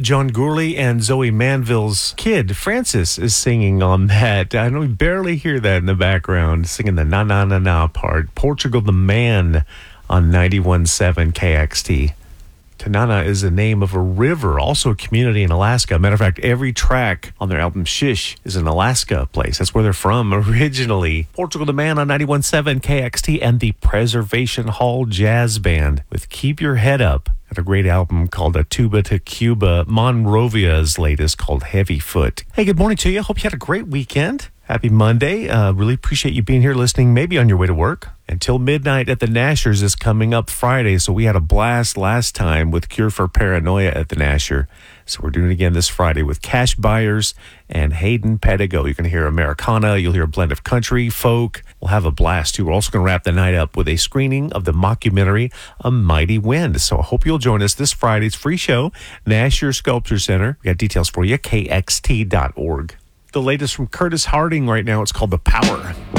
John Gourley and Zoe Manville's kid, Francis, is singing on that. I know we barely hear that in the background, singing the na-na-na-na part. Portugal the Man on 91.7 KXT. Tanana is the name of a river, also a community in Alaska. Matter of fact, every track on their album Shish is an Alaska place. That's where they're from originally. Portugal the Man on 91.7 KXT and the Preservation Hall Jazz Band with Keep Your Head Up. Got a great album called A Tuba to Cuba. Monrovia's latest called Heavy Foot. Hey, good morning to you. Hope you had a great weekend. Happy Monday. Really appreciate you being here listening, maybe on your way to work. Until Midnight at the Nashers is coming up Friday, so we had a blast last time with Cure for Paranoia at the Nasher. So we're doing it again this Friday with Cash Byers and Hayden Pedigo. You're going to hear Americana. You'll hear a blend of country, folk. We'll have a blast, too. We're also going to wrap the night up with a screening of the mockumentary A Mighty Wind. So I hope you'll join us this Friday's free show, Nasher Sculpture Center. We got details for you, kxt.org. The latest from Curtis Harding right now. It's called The Power.